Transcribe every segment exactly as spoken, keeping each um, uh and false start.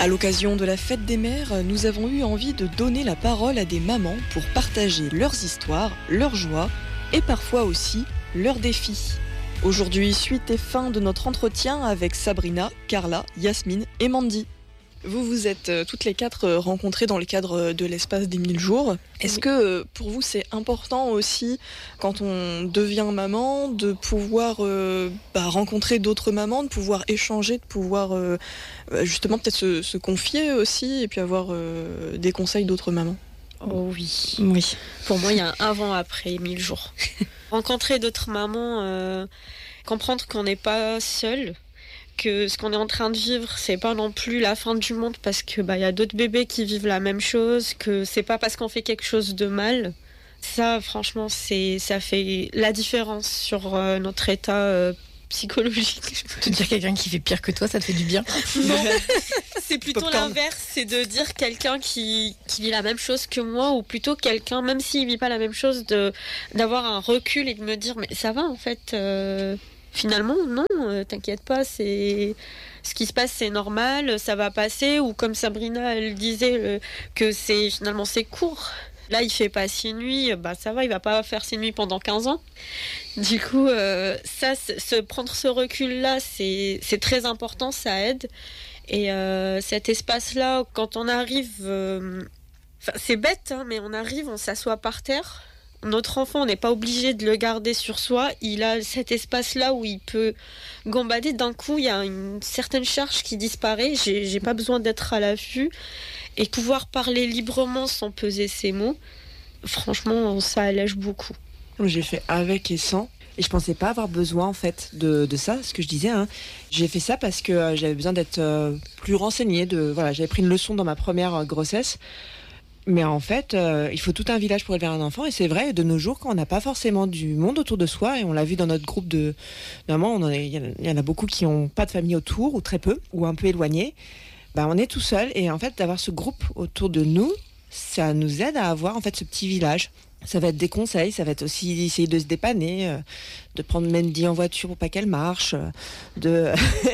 À l'occasion de la fête des mères, nous avons eu envie de donner la parole à des mamans pour partager leurs histoires, leurs joies et parfois aussi leurs défis. Aujourd'hui, suite et fin de notre entretien avec Sabrina, Carla, Yasmine et Mandy. Vous vous êtes toutes les quatre rencontrées dans le cadre de l'espace des mille jours. Est-ce que pour vous c'est important aussi, quand on devient maman, de pouvoir euh, bah, rencontrer d'autres mamans, de pouvoir échanger, de pouvoir euh, justement peut-être se, se confier aussi et puis avoir euh, des conseils d'autres mamans? Oh oui. Oui. Pour moi, il y a un avant-après mille jours. Rencontrer d'autres mamans, euh, comprendre qu'on n'est pas seul, que ce qu'on est en train de vivre, c'est pas non plus la fin du monde parce que bah, y a d'autres bébés qui vivent la même chose, que c'est pas parce qu'on fait quelque chose de mal. Ça, franchement, c'est, ça fait la différence sur euh, notre état euh, psychologique. Te dire quelqu'un qui fait pire que toi, ça te fait du bien? Non, c'est plutôt Popcorn. L'inverse, c'est de dire quelqu'un qui, qui vit la même chose que moi, ou plutôt quelqu'un, même s'il vit pas la même chose, de, d'avoir un recul et de me dire, mais ça va en fait... Euh... Finalement, non, euh, t'inquiète pas, c'est ce qui se passe, c'est normal, ça va passer. Ou comme Sabrina, elle disait le... que c'est finalement c'est court. Là, il fait pas six nuits, bah ça va, il va pas faire six nuits pendant quinze ans. Du coup, euh, ça, se prendre ce recul-là, c'est c'est très important, ça aide. Et euh, cet espace-là, quand on arrive, euh... enfin, c'est bête, hein, mais on arrive, on s'assoit par terre. Notre enfant, on n'est pas obligé de le garder sur soi. Il a cet espace-là où il peut gambader. D'un coup, il y a une certaine charge qui disparaît. J'ai, j'ai pas besoin d'être à l'affût. Et pouvoir parler librement sans peser ses mots, franchement, ça allège beaucoup. J'ai fait avec et sans. Et je pensais pas avoir besoin, en fait, de, de ça, ce que je disais. Hein. J'ai fait ça parce que euh, j'avais besoin d'être euh, plus renseignée. De, voilà, j'avais pris une leçon dans ma première euh, grossesse. Mais en fait, euh, il faut tout un village pour élever un enfant. Et c'est vrai, de nos jours, quand on n'a pas forcément du monde autour de soi, et on l'a vu dans notre groupe de mamans, il y, y en a beaucoup qui n'ont pas de famille autour, ou très peu, ou un peu éloignés. Bah, on est tout seul. Et en fait, d'avoir ce groupe autour de nous, ça nous aide à avoir en fait ce petit village. Ça va être des conseils, ça va être aussi essayer de se dépanner, euh, de prendre Mandy en voiture pour pas qu'elle marche, euh, de...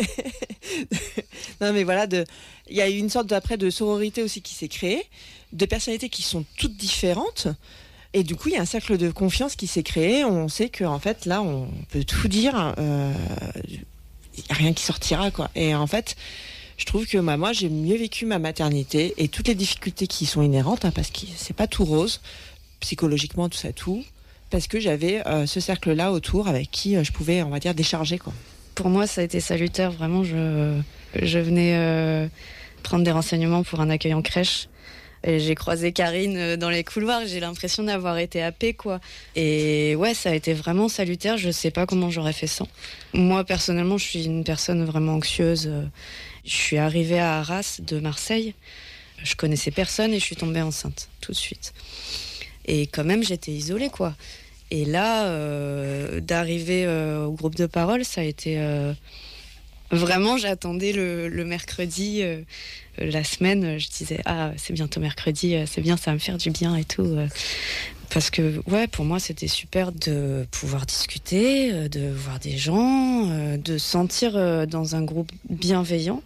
non mais voilà, de... il y a eu une sorte d'après de sororité aussi qui s'est créée, de personnalités qui sont toutes différentes, et du coup il y a un cercle de confiance qui s'est créé. On sait qu'en fait là on peut tout dire, euh, il n'y a rien qui sortira quoi. Et en fait je trouve que bah, moi j'ai mieux vécu ma maternité et toutes les difficultés qui y sont inhérentes, hein, parce que c'est pas tout rose, psychologiquement tout ça tout, parce que j'avais euh, ce cercle là autour avec qui euh, je pouvais on va dire décharger quoi. Pour moi ça a été salutaire, vraiment. Je, je venais euh, prendre des renseignements pour un accueil en crèche. Et j'ai croisé Karine dans les couloirs, j'ai l'impression d'avoir été happée, quoi. Et ouais, ça a été vraiment salutaire, je sais pas comment j'aurais fait sans. Moi, personnellement, je suis une personne vraiment anxieuse. Je suis arrivée à Arras de Marseille, je connaissais personne et je suis tombée enceinte tout de suite. Et quand même, j'étais isolée, quoi. Et là, euh, d'arriver euh, au groupe de parole, ça a été... Euh, vraiment, j'attendais le, le mercredi... Euh, la semaine, je disais ah c'est bientôt mercredi, c'est bien, ça va me faire du bien et tout, parce que ouais pour moi c'était super de pouvoir discuter, de voir des gens, de sentir dans un groupe bienveillant.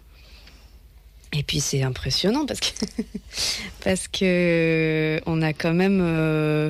Et puis c'est impressionnant parce que parce que on a quand même euh,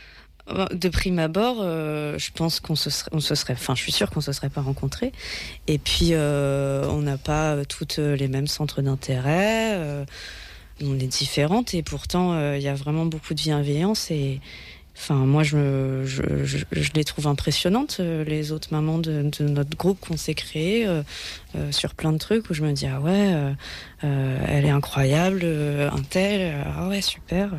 de prime abord, euh, je pense qu'on se serait, on se serait, enfin, je suis sûre qu'on se serait pas rencontrés. Et puis, euh, on n'a pas toutes les mêmes centres d'intérêt. Euh, on est différentes et pourtant, il euh, y a vraiment beaucoup de bienveillance. Et enfin, moi, je, je, je, je les trouve impressionnantes, les autres mamans de, de notre groupe qu'on s'est créé euh, euh, sur plein de trucs où je me dis ah ouais, euh, euh, elle est incroyable, euh, un tel, ah ouais super.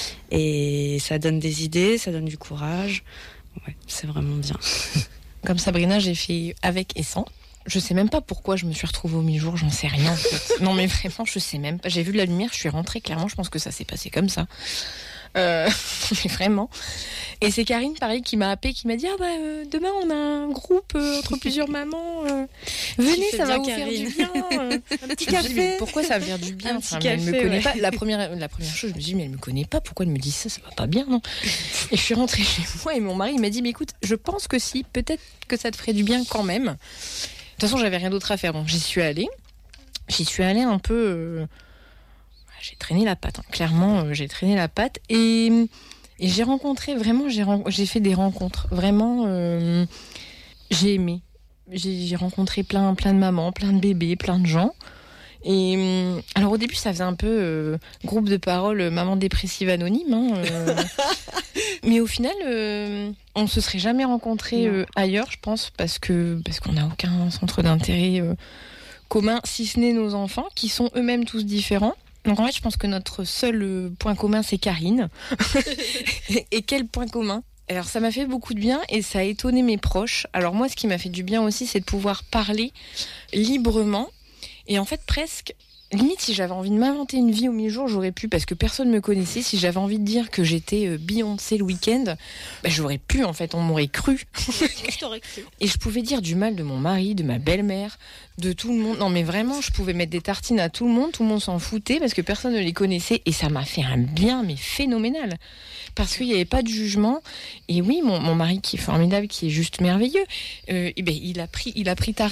Et ça donne des idées, ça donne du courage. Ouais, c'est vraiment bien. Comme Sabrina, j'ai fait avec et sans. Je sais même pas pourquoi je me suis retrouvée au mi-jour, j'en sais rien en fait. Non mais vraiment, je sais même pas. J'ai vu la lumière, je suis rentrée, clairement, je pense que ça s'est passé comme ça. Euh, mais vraiment. Et c'est Karine, pareil, qui m'a appelée, qui m'a dit ah bah euh, demain on a un groupe euh, entre plusieurs mamans. Euh, venez, ça va vous Karine. Faire du bien. Euh, un petit café. Dit, mais pourquoi ça va faire du bien? Un enfin, petit café. Elle me connaît ouais. pas. La première, la première chose, je me suis dit mais elle me connaît pas. Pourquoi elle me dit ça? Ça va pas bien, non? Et je suis rentrée chez moi et mon mari il m'a dit mais écoute, je pense que si, peut-être que ça te ferait du bien quand même. De toute façon, j'avais rien d'autre à faire, donc j'y suis allée. j'y suis allée un peu... Euh, j'ai traîné la patte, hein. Clairement, euh, j'ai traîné la patte. Et, et j'ai rencontré, vraiment, j'ai, j'ai fait des rencontres. Vraiment, euh, j'ai aimé. J'ai, j'ai rencontré plein, plein de mamans, plein de bébés, plein de gens. Et alors au début ça faisait un peu euh, groupe de parole euh, maman dépressive anonyme, hein, euh, mais au final euh, on se serait jamais rencontrés euh, ailleurs, je pense, parce que parce qu'on n'a aucun centre d'intérêt euh, commun, si ce n'est nos enfants qui sont eux-mêmes tous différents. Donc en fait je pense que notre seul euh, point commun c'est Karine. et, et quel point commun? Alors ça m'a fait beaucoup de bien et ça a étonné mes proches. Alors moi ce qui m'a fait du bien aussi c'est de pouvoir parler librement. Et en fait, presque, limite, si j'avais envie de m'inventer une vie au mi-jour, j'aurais pu, parce que personne ne me connaissait. Si j'avais envie de dire que j'étais Beyoncé le week-end, bah, j'aurais pu, en fait, on m'aurait cru. Et je pouvais dire du mal de mon mari, de ma belle-mère, de tout le monde. Non, mais vraiment, je pouvais mettre des tartines à tout le monde, tout le monde s'en foutait, parce que personne ne les connaissait. Et ça m'a fait un bien, mais phénoménal. Parce qu'il n'y avait pas de jugement. Et oui, mon, mon mari qui est formidable, qui est juste merveilleux, euh, et ben, il a pris, il a pris ta